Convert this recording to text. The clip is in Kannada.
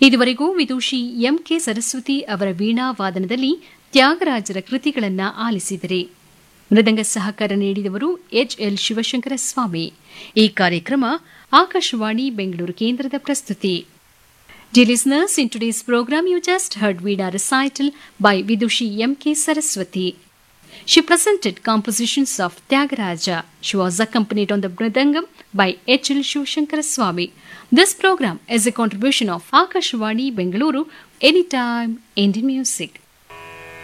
ಇದುವರೆಗೂ ವಿದೂಷಿ ಎಂಕೆ ಸರಸ್ವತಿ ಅವರ ವೀಣಾ ವಾದನದಲ್ಲಿ ತ್ಯಾಗರಾಜರ ಕೃತಿಗಳನ್ನು ಆಲಿಸಿದರೆ. ಮೃದಂಗ ಸಹಕಾರ ನೀಡಿದವರು ಎಚ್ಎಲ್ ಶಿವಶಂಕರ ಸ್ವಾಮಿ. ಈ ಕಾರ್ಯಕ್ರಮ ಆಕಾಶವಾಣಿ ಬೆಂಗಳೂರು ಕೇಂದ್ರದ ಪ್ರಸ್ತುತಿ. Dear listeners, in today's program you just heard Veena recital by Vidushi M.K. Saraswati. She presented compositions of Tyagaraja. She was accompanied on the Mridangam by H.L. Shivashankara Swami. This program is a contribution of Akashvani Bengaluru, Anytime Indian Music.